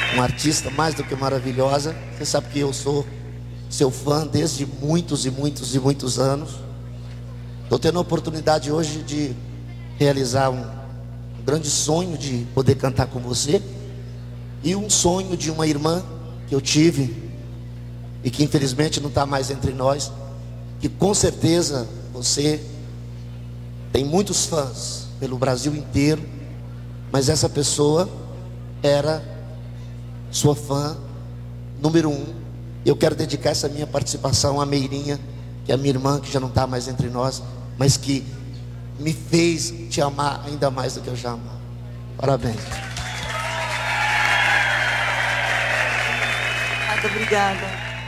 uma artista mais do que maravilhosa. Você sabe que eu sou seu fã desde muitos e muitos e muitos anos. Estou tendo a oportunidade hoje de realizar um grande sonho de poder cantar com você, e um sonho de uma irmã que eu tive e que infelizmente não está mais entre nós, que com certeza você tem muitos fãs pelo Brasil inteiro, mas essa pessoa era sua fã número 1. Eu quero dedicar essa minha participação à Meirinha, que é a minha irmã, que já não está mais entre nós, mas que me fez te amar ainda mais do que eu já amava. Parabéns. Obrigada.